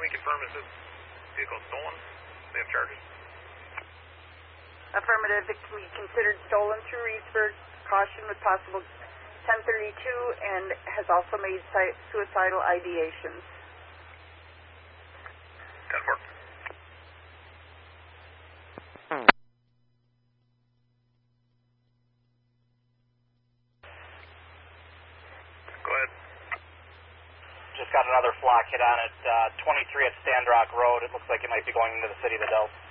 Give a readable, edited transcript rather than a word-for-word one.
we confirm is this vehicle stolen? They have charges? Affirmative. It can be considered stolen through Reedsburg. Caution with possible 1032 and has also made suicidal ideations. 10-4. Go ahead. Just got another flock hit on it, 23 at Sandrock Road. It looks like it might be going into the city of the Dells.